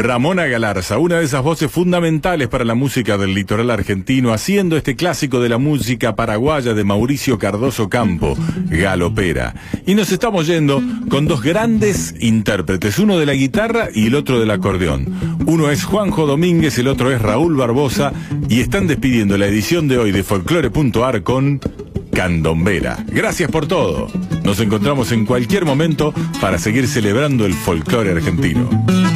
Ramona Galarza, una de esas voces fundamentales para la música del litoral argentino, haciendo este clásico de la música paraguaya de Mauricio Cardoso Campo, Galopera. Y nos estamos yendo con dos grandes intérpretes, uno de la guitarra y el otro del acordeón. Uno es Juanjo Domínguez, el otro es Raúl Barbosa, y están despidiendo la edición de hoy de Folclore.ar con Candombera. Gracias por todo. Nos encontramos en cualquier momento para seguir celebrando el folclore argentino.